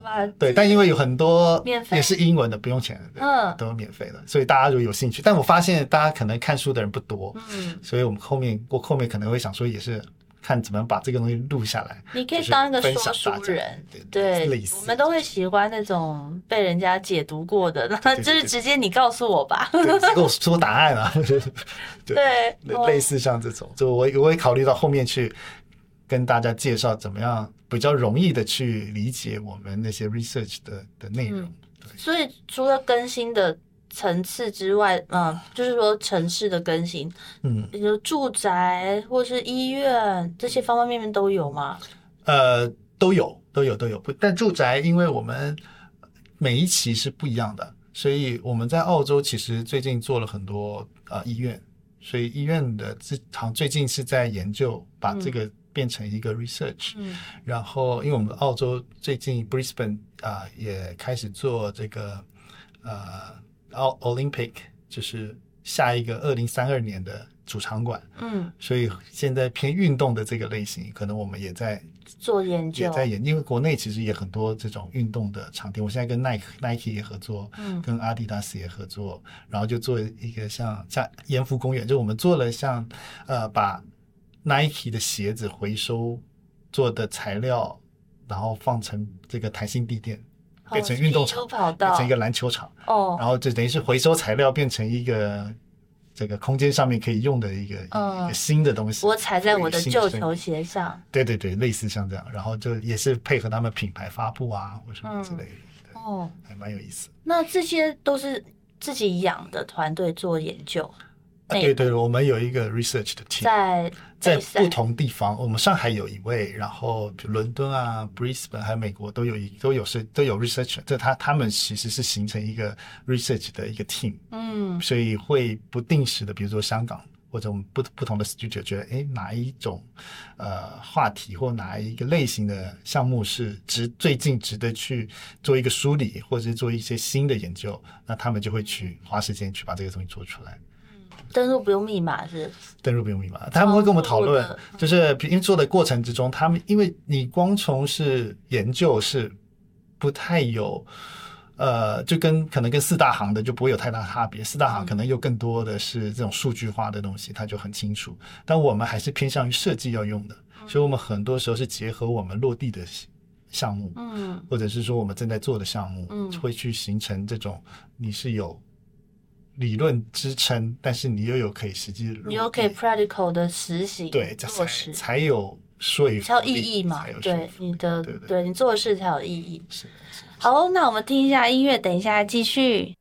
对，但因为有很多免费也是英文的，不用钱的，都免费的，所以大家如果有兴趣，但我发现大家可能看书的人不多，所以我后面可能会想说，也是看怎么把这个东西录下来。 你可以当一个说书人，对，我们都会喜欢那种被人家解读过的，就是直接你告诉我吧， 对，给我说答案啊， 对， 类似像这种，就我会考虑到后面去跟大家介绍怎么样比较容易的去理解我们那些 research 的内容。 所以除了更新的层次之外，就是说城市的更新，比如住宅或是医院这些方方面面都有吗？ 都有。但住宅因为我们每一期是不一样的，所以我们在澳洲其实最近做了很多医院，所以医院的最近是在研究把这个变成一个 research，然后因为我们澳洲最近 Brisbane 也开始做这个Olympic， 就是下一个2032年的主场馆，所以现在偏运动的这个类型，可能我们也在做研究， 因为国内其实也很多这种运动的场地，我现在跟 Nike 也合作，跟阿迪达斯也合作，然后就做一个像盐湖公园，就我们做了像把 Nike 的鞋子回收做的材料，然后放成这个弹性地垫，变成运动场，变成一个篮球场，然后就等于是回收材料变成一个这个空间上面可以用的一个新的东西。 我踩在我的旧球鞋上， 对，类似像这样，然后就也是配合他们品牌发布或什么之类的，还蛮有意思。 那这些都是自己养的团队做研究。 对，我们有一个 research 的 team 在不同地方，我们上海有一位，然后比如伦敦Brisbane 还有美国都有 research， 他们其实是形成一个 research 的一个 team，所以会不定时的，比如说香港或者我们不同的 studio 觉得哪一种话题或哪一个类型的项目是最近值得去做一个梳理，或者是做一些新的研究，那他们就会去花时间去把这个东西做出来。 登录不用密码登录不用密码，他们会跟我们讨论，就是因为做的过程之中，他们因为你光从事研究是不太有就可能跟四大行的就不会有太大差别，四大行可能又更多的是这种数据化的东西，它就很清楚，但我们还是偏向于设计要用的，所以我们很多时候是结合我们落地的项目，或者是说我们正在做的项目，会去形成这种你是有理论支撑，但是你又有可以实际， 你又可以 practical 的实行， 对，才有说服力， 才有意义嘛，对你的，对你做的事才有意义。好，那我们听一下音乐，等一下继续。